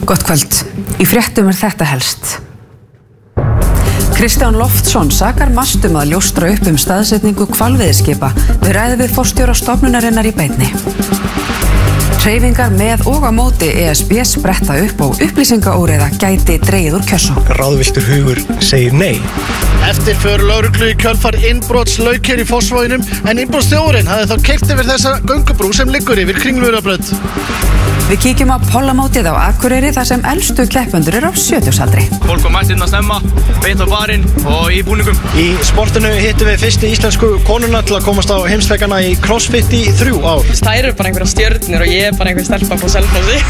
Gott kvöld. Í fréttum þetta helst. Kristján Loftsson sakar MAST að ljóstra upp staðsetningu hvalveiðiskipa við ræði við forstjóra stofnunarinnar í beinni. Hreyfingar með og á móti ESB spretta upp og upplýsingaóreiða gæti dregið úr kjörsókn. Ráðvilltur hugur segir nei. Eftirför lögreglu í kjölfar innbrotslauk hér í Fossvoginum, en innbrotsþjófurinn hafði þá keyrt yfir þessa göngubrú sem liggur yfir Kringlurabraut. Við kíkjum á pollamótið á Akureyri þar sem elstu keppendur á 70-aldri. Fólk kom mætt inn að stemma, beint á barinn og í búningum. Í sportinu hittum við fyrstu íslensku konuna til að komast á heimsleikana í CrossFit í 3 ár. Það eru bara einhverja stjörnur og ég er bara einhver stelpa på Selfossi.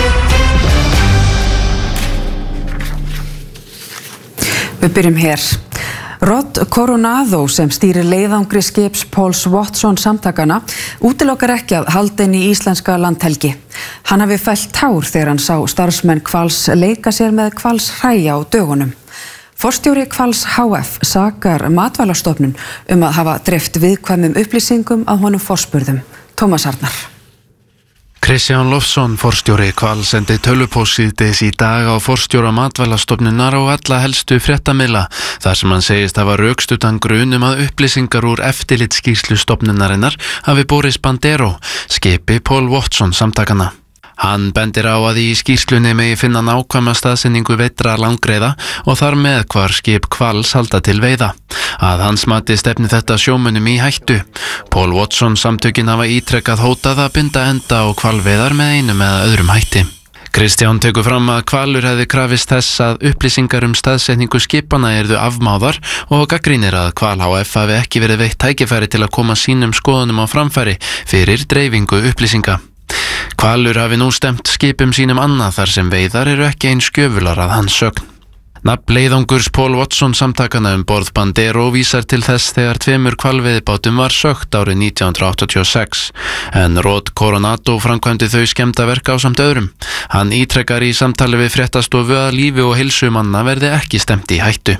Við byrjum hér. Rod Coronado sem stýrir leiðangri skips Pauls Watson samtakana útilokar ekki að halda inn í íslenska landhelgi. Hann hafi fellt tár þegar hann sá starfsmenn Hvals leika sér með hvalshræja á dögunum. Forstjóri Hvals HF sakar Matvælastofnun að hafa dreift viðkvæmum upplýsingum að honum forspurðum. Tómas Arnar. Kristján Loftsson, forstjóri Hvals, sendi tölvupóst síðdegis í dag á forstjóra Matvælastofnunar og alla helstu fréttamiðla þar sem hann segist hafa rökstuddan grun að upplýsingar úr eftirlitsskýrslu stofnunarinnar hafi borist Bandero, skipi Paul Watson samtakana. Hann bendir á að í skýrslunni megi finna nákvæma staðsetningu veidra langreyða og þar með hvar skip Hvals halda til veiða. Að hans mati stefni þetta sjómönnum í hættu. Paul Watson samtökin hafa ítrekkað hótað að binda enda á hvalveiðar með einum eða öðrum hætti. Kristján tekur fram að Hvalur hefði krafist þess að upplýsingar staðsetningu skipana yrðu afmáðar og gagnrýnir að Hval HF hafi ekki verið veitt tækifæri til að koma sínum skoðunum á framfæri fyrir dreifingu upplýsinga. Hvalur hafi nú stemt skipum sínum annað þar sem veiðar eru ekki eins gjöfular að hans sögn. Nafn leiðangurs Paul Watson samtakana borð Bandero vísar til þess þegar 2 hvalveiðibátum var sökkt árið 1986, en Rod Coronado framkvæmdi þau skemmdarverk ásamt öðrum. Hann ítrekkar í samtali við fréttastofu að lífi og heilsu manna verði ekki stemt í hættu.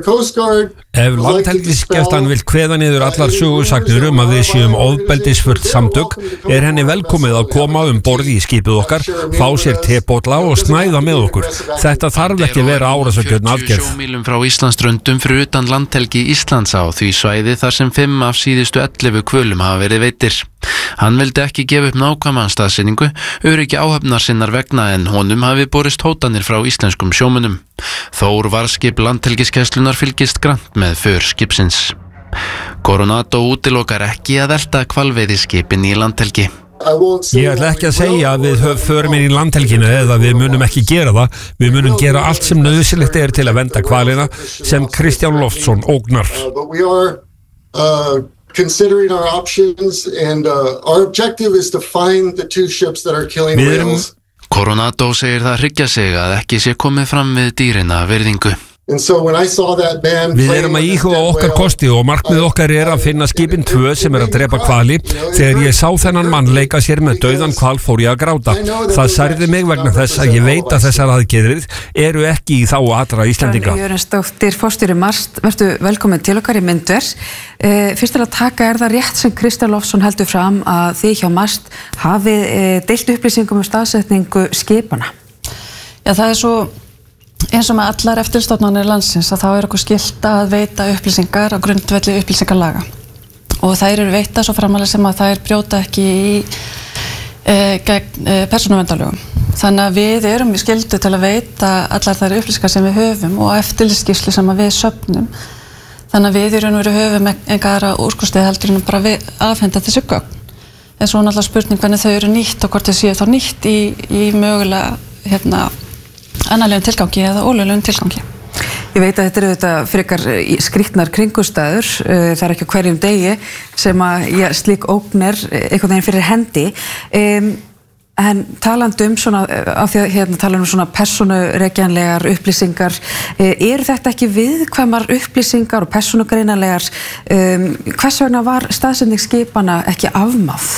Ef landhelgisgæslan vill kveða niður allar sögusagnir að við séum ofbeldisfullt samtök, er henni velkomið að koma borð í skipið okkar, fá sér tebolla og snæða með okkur. Þetta þarf ekki vera árásargjörn aðgerð. 40 sjómílum frá Íslandsströndum fyrir utan landhelgi Íslands á því svæði þar sem 5 af síðustu 11 hvölum hafa verið veiddir. Hann vildi ekki gefa upp nákvæma staðsetningu, öryggi áhafnar sinnar vegna, en honum hafi borist hótanir frá íslenskum sjómönnum. Þór varðskip landhelgisgæslunnar fylgist grannt með för skipsins. Coronado útilokar ekki að elta hvalveiðiskipin í landhelgi. Ég ætla ekki að segja að við förum inn í landhelginu eða við munum ekki gera það. Við munum gera allt sem nauðsynlegt er til að vernda hvalina sem Kristján Loftsson ógnar. Considering our options and our objective is to find the 2 ships that are killing whales. Coronado segir það hryggja sig að ekki sé komið fram við dýrina virðingu. Við erum að íhuga okkar kosti og markmið okkar er að finna skipin 2 sem að drepa hvali. Þegar ég sá þennan mann leika sér með dauðan hval fór ég að gráta. Það særði mig vegna þess að ég veit að þessar aðgerðir eru ekki í þágu allra Íslendinga. Jörundsdóttir, forstjóri MAST, vertu velkomin til okkar í myndver. Fyrst til að taka, er það rétt sem Kristján Loftsson heldur fram að þið hjá MAST hafið deilt upplýsingum staðsetningu skipana? Já, það er svo eins og með allar eftirstofnanir landsins að þá er okkur skylt að veita upplýsingar á grundvelli upplýsingalaga og þær eru veita svo framalega sem að þær brjóta ekki gegn persónuverndarlögum. Þannig að við erum skyldu til að veita allar þær upplýsingar sem við höfum og eftirlitsskýrslu sem við söfnum. Þannig að við í raun og veru höfum engar úrskurðið heldur en bara við afhenda þessu gögn. En svo náttúrulega spurning hvernig þau eru nýtt og hvort þau séu þá nýtt í mögulega annarlegum tilgangi eða ólöglegum tilgangi. Ég veit að þetta eru þetta frekar skrýtnar kringumstæður, það er ekki á hverjum degi sem að slík ógn er einhvern veginn fyrir hendi. En talandi svona, af því að hérna tala svona persónurekjanlegar upplýsingar, eru þetta ekki viðkvæmar upplýsingar og persónugreinanlegar? Hvers vegna var staðsetning skipana ekki afmáð?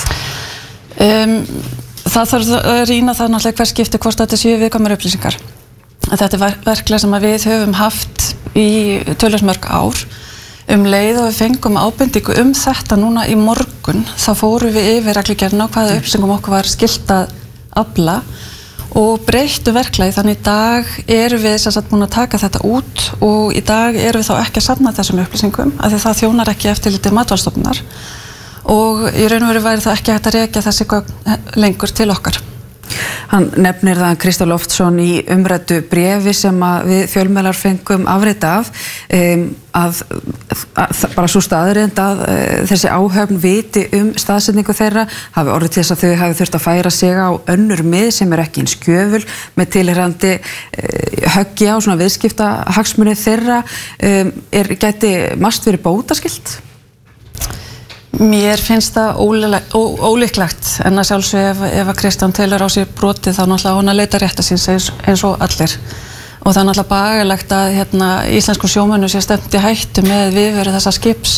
Það þarf að rýna það náttúrulega hver skipti hvort þetta séu viðkvæmar upplýsingar. Þetta er verklag sem við höfum haft í töluvert ár. Leið og við fengum ábendingu þetta núna í morgun, þá fórum við yfir reglugerðina og hvaða upplýsingum okkur var skylt að afla og breyttu verklagi, þannig í dag erum við sem sagt búin að taka þetta út og í dag erum við þá ekki að safna þessum upplýsingum af því það þjónar ekki eftirliti Matvælastofnunar og í raun og veru væri það ekki hægt að rekja þessi gögn lengur til okkar. Hann nefnir það Kristján Loftsson í umræddu bréfi sem að við fjölmiðlar fengum afrit af að bara svo staðreynd að þessi áhöfn viti staðsetningu þeirra hafi orðið til þess að þau hafi þurft að færa sig á önnur mið sem ekki eins gjöful með tilheyrandi höggi á svona viðskiptahagsmuni þeirra gæti margt verið bótaskylt? Mér finnst það ólíklegt en að sjálfsög ef að Kristján telur á sér brotið þá náttúrulega hún að leita rétta síns eins og allir og það er náttúrulega bagalegt að íslensku sjómönnum sé stefnt í hættu með viðveru þessa skips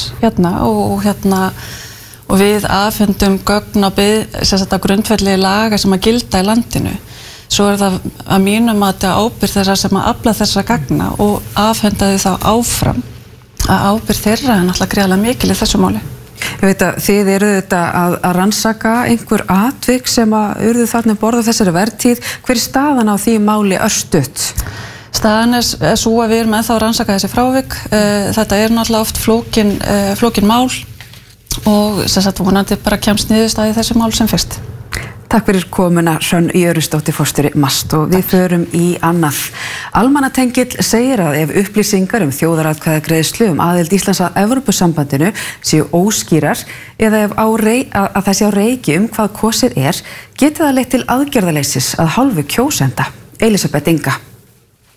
og við afhendum gögn á grundvelli laga sem að gilda í landinu. Svo það að mínum að þetta ábyrgð þeirra sem að afla þessa gagna og afhenda þau þá áfram að ábyrgð þeirra er náttúrulega gríðarlega mikil í þessu máli. Ég veit að þið eru þetta að rannsaka einhver atvik sem að urðu þarna borða þessari vertíð. Hver er staðan á því máli örstutt? Staðan er svo að við erum ennþá að rannsaka þessi frávik. Þetta er náttúrulega oft flókin mál og sem sagt vonandi bara kemst niðurstaða í þessi mál sem fyrst. Takk fyrir komuna Hrönn Jörundsdóttir forstjóri MAST og við förum í annað. Almannatengill segir að ef upplýsingar þjóðaratkvæðagreiðslu aðild Íslands að Evrópusambandinu séu óskýrar eða ef að það sé á reiki hvað kosið geti það leitt til aðgerðaleysis að hálfu kjósenda. Elísabet Inga.